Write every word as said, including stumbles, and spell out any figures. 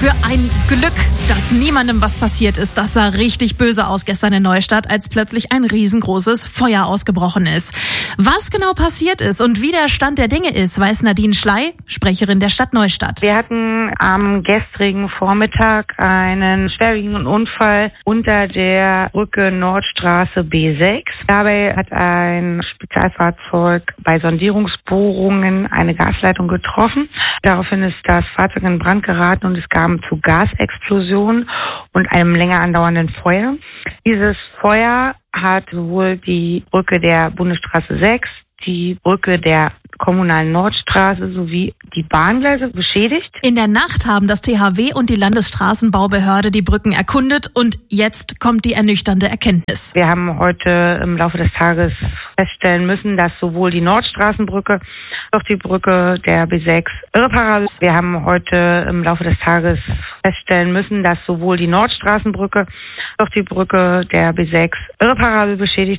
für ein Glück, dass niemandem was passiert ist. Das sah richtig böse aus gestern in Neustadt, als plötzlich ein riesengroßes Feuer ausgebrochen ist. Was genau passiert ist und wie der Stand der Dinge ist, weiß Nadine Schley, Sprecherin der Stadt Neustadt. Wir hatten am gestrigen Vormittag einen schwerwiegenden Unfall unter der Brücke Nordstraße B sechs. Dabei hat ein Spezialfahrzeug bei Sondierungsbohrungen eine Gasleitung getroffen. Daraufhin ist das Fahrzeug in Brand geraten und es kam zu Gasexplosionen und einem länger andauernden Feuer. Dieses Feuer hat sowohl die Brücke der Bundesstraße sechs, die Brücke der kommunalen Nordstraße sowie die Bahngleise beschädigt. In der Nacht haben das T H W und die Landesstraßenbaubehörde die Brücken erkundet und jetzt kommt die ernüchternde Erkenntnis. Wir haben heute im Laufe des Tages feststellen müssen, dass sowohl die Nordstraßenbrücke als auch die Brücke der B sechs irreparabel. Wir haben heute im Laufe des Tages feststellen müssen, dass sowohl die Nordstraßenbrücke als auch die Brücke der B sechs irreparabel beschädigt